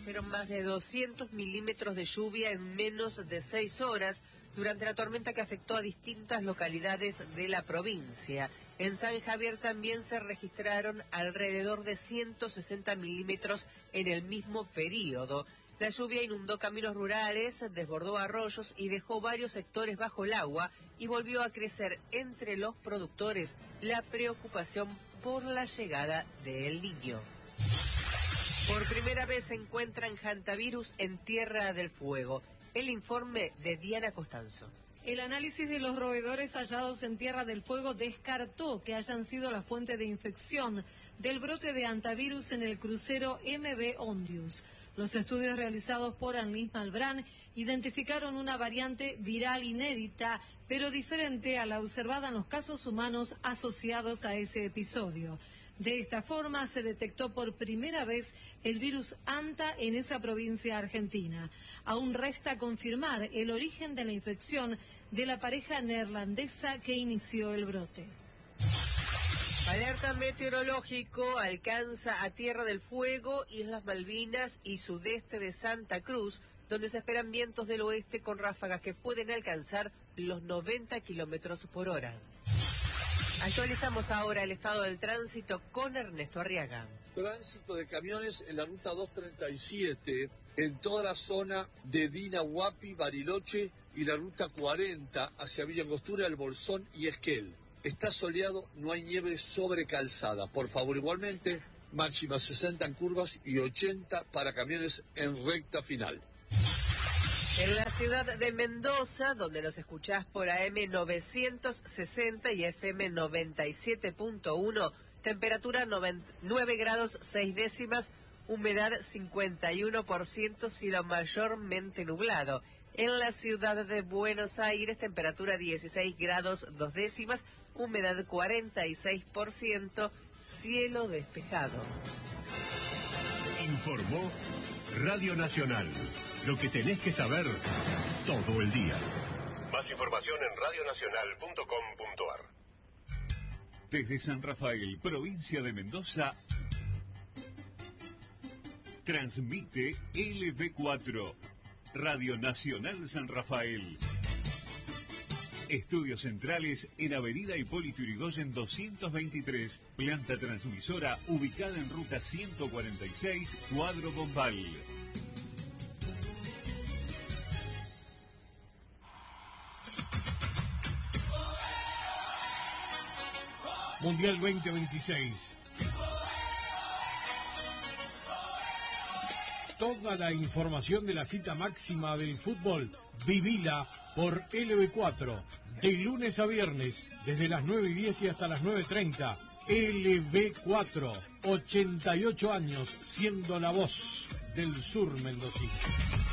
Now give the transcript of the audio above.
cayeron más de 200 milímetros de lluvia en menos de 6 horas durante la tormenta que afectó a distintas localidades de la provincia. En San Javier también se registraron alrededor de 160 milímetros en el mismo periodo. La lluvia inundó caminos rurales, desbordó arroyos y dejó varios sectores bajo el agua y volvió a crecer entre los productores la preocupación por la llegada de El Niño. Por primera vez se encuentran hantavirus en Tierra del Fuego. El informe de Diana Costanzo. El análisis de los roedores hallados en Tierra del Fuego descartó que hayan sido la fuente de infección del brote de hantavirus en el crucero MV Ondius. Los estudios realizados por Anlis Malbrán identificaron una variante viral inédita, pero diferente a la observada en los casos humanos asociados a ese episodio. De esta forma se detectó por primera vez el virus Hanta en esa provincia argentina. Aún resta confirmar el origen de la infección de la pareja neerlandesa que inició el brote. Alerta meteorológico alcanza a Tierra del Fuego, Islas Malvinas y sudeste de Santa Cruz, donde se esperan vientos del oeste con ráfagas que pueden alcanzar los 90 kilómetros por hora. Actualizamos ahora el estado del tránsito con Ernesto Arriaga. Tránsito de camiones en la ruta 237, en toda la zona de Dina, Huapi, Bariloche y la ruta 40 hacia Villa Angostura, El Bolsón y Esquel. Está soleado, no hay nieve sobre calzada. Por favor, igualmente, máxima 60 en curvas y 80 para camiones en recta final. En la ciudad de Mendoza, donde nos escuchás por AM 960 y FM 97.1, temperatura 9 grados 6 décimas, humedad 51%, cielo mayormente nublado. En la ciudad de Buenos Aires, temperatura 16 grados 2 décimas, humedad 46%, cielo despejado. Informó Radio Nacional. Lo que tenés que saber todo el día. Más información en radionacional.com.ar. Desde San Rafael, provincia de Mendoza, transmite LB4, Radio Nacional San Rafael. Estudios centrales en Avenida Hipólito Yrigoyen 223, planta transmisora ubicada en ruta 146, Cuadro Bombal. Mundial 2026. Toda la información de la cita máxima del fútbol, vivila por LB4, de lunes a viernes, desde las 9:10 y hasta las 9:30. LB4, 88 años, siendo la voz del sur mendocino.